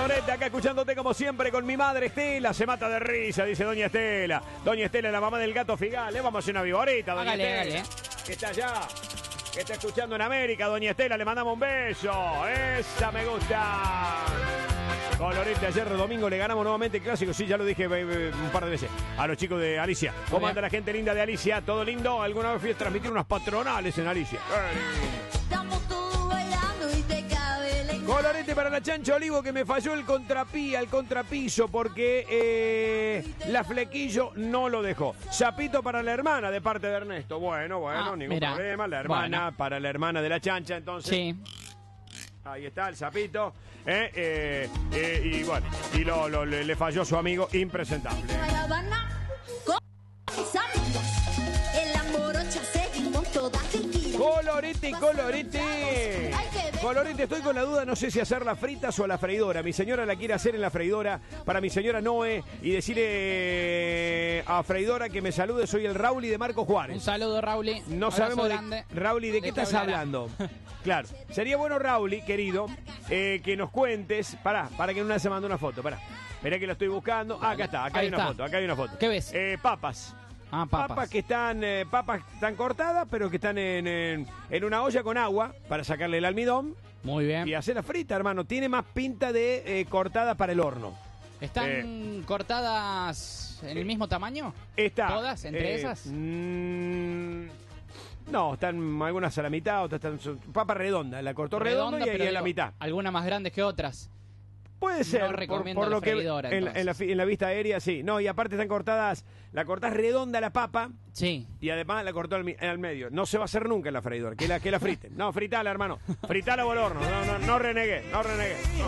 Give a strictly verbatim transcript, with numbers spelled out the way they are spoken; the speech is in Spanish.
Lorete, acá escuchándote como siempre con mi madre Estela. Se mata de risa, dice doña Estela. Doña Estela, la mamá del gato Figal. Le vamos a hacer una viborita, doña Hágale, Estela. hágale. Que está allá, que está escuchando en América. Doña Estela, le mandamos un beso. Esa me gusta. Colorete, ayer domingo le ganamos nuevamente el clásico. Sí, ya lo dije eh, un par de veces. A los chicos de Alicia. ¿Cómo anda la gente linda de Alicia? ¿Todo lindo? ¿Alguna vez fui a transmitir unas patronales en Alicia? Estamos todos bailando y te cabe la... Colorete para la Chancha Olivo, que me falló el contrapía, el contrapiso, porque eh, la Flequillo no lo dejó. Chapito para la hermana de parte de Ernesto. Bueno, bueno, Ah, ningún mira. problema. La hermana Bueno. para la hermana de la Chancha, entonces. Sí. Ahí está el sapito. Eh, eh, eh, y bueno, y lo, lo- le, le falló su amigo impresentable. La Habana con mis amigos. En la morocha seguimos todas tequilas. Colorete, colorete. Colorete, estoy con la duda, no sé si hacerla fritas o a la freidora. Mi señora la quiere hacer en la freidora para mi señora Noé y decirle a freidora que me salude. Soy el Rauli de Marco Un Juárez. saludo, Rauli. No Abrazo sabemos grande. de Rauli, ¿de qué qué estás hablará? hablando? Claro, sería bueno, Rauli, querido, eh, que nos cuentes. Pará, para que en una se mande una foto, pará. Esperá que lo estoy buscando. Ah, acá está, acá Ahí hay una está. foto, acá hay una foto. ¿Qué ves? Eh, papas. Ah, papas. que están, eh, papas están cortadas, pero que están en, en, en una olla con agua para sacarle el almidón Muy bien. y hacerla frita, hermano. Tiene más pinta de eh, cortada para el horno. ¿Están Eh. cortadas en el mismo tamaño? Está. ¿Todas? ¿Entre eh, esas? mm, no, están algunas a la mitad, otras están. Son, papa redonda, la cortó redonda, y ahí pero a la digo, mitad. Algunas más grandes que otras. Puede ser, por, recomiendo por la lo que freidora, en, la- en la, fi- en la vista aérea, sí. No, y aparte están cortadas, la cortás redonda la papa Sí. y además la cortó al, mi- al medio. No se va a hacer nunca en la freidora, que la, que la friten. No, fritala, hermano. Fritala o al horno. No, no, no renegué, no renegué. No.